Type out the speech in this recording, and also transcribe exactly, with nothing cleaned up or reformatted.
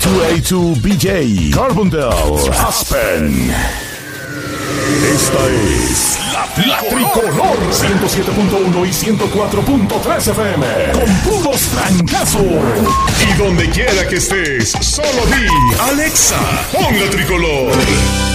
dos A dos B J, Carbondale, Aspen. Esta es La, la Tricolor ciento siete punto uno y ciento cuatro punto tres F M con puros trancazos. Y donde quiera que estés, solo di Alexa, pon La Tricolor.